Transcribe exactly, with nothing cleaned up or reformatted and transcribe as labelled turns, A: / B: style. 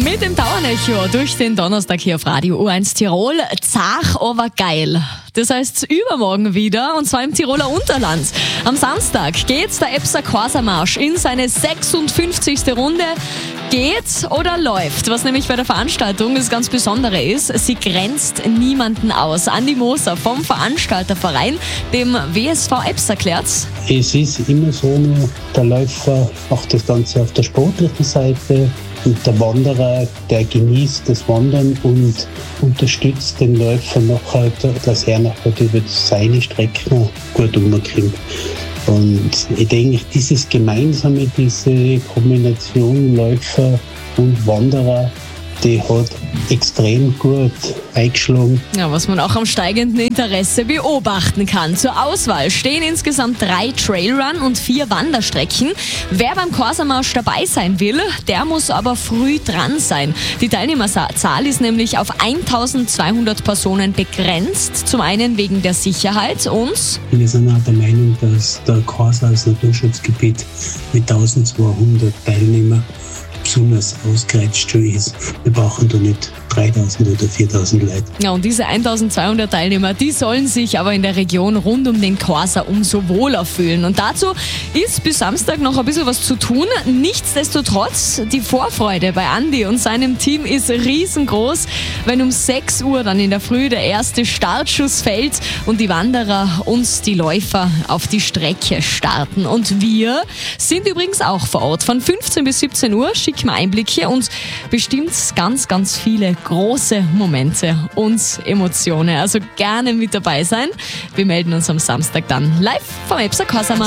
A: Mit dem Dauernecho durch den Donnerstag hier auf Radio U eins Tirol. Zach, aber geil. Das heißt übermorgen wieder, und zwar im Tiroler Unterland. Am Samstag geht der Epser Corsa-Marsch in seine sechsundfünfzigste Runde. Geht oder läuft, was nämlich bei der Veranstaltung das ganz Besondere ist, sie grenzt niemanden aus. Andi Moser vom Veranstalterverein, dem W S V Epser, erklärt's.
B: Es ist immer so, der Läufer macht das Ganze auf der sportlichen Seite und der Wanderer, der genießt das Wandern und unterstützt den Läufer nachher, dass er nachher über seine Strecken gut umkommt. Und ich denke, dieses Gemeinsame, diese Kombination Läufer und Wanderer, die hat extrem gut eingeschlagen.
A: Ja, was man auch am steigenden Interesse beobachten kann. Zur Auswahl stehen insgesamt drei Trailrun und vier Wanderstrecken. Wer beim Corsa-Marsch dabei sein will, der muss aber früh dran sein. Die Teilnehmerzahl ist nämlich auf eintausendzweihundert Personen begrenzt. Zum einen wegen der Sicherheit und...
B: Wir sind auch der Meinung, dass der Corsa als Naturschutzgebiet mit eintausendzweihundert Teilnehmern besonders ausgereizt schon ist. Wir brauchen da nicht dreitausend oder viertausend Leute.
A: Ja, und diese eintausendzweihundert Teilnehmer, die sollen sich aber in der Region rund um den Corsa umso wohler fühlen. Und dazu ist bis Samstag noch ein bisschen was zu tun. Nichtsdestotrotz, die Vorfreude bei Andi und seinem Team ist riesengroß, wenn um sechs Uhr dann in der Früh der erste Startschuss fällt und die Wanderer und die Läufer auf die Strecke starten. Und wir sind übrigens auch vor Ort. Von fünfzehn bis siebzehn Uhr schicken wir Einblicke und bestimmt ganz, ganz viele große Momente und Emotionen. Also gerne mit dabei sein. Wir melden uns am Samstag dann live vom Epser Corsa-Marsch.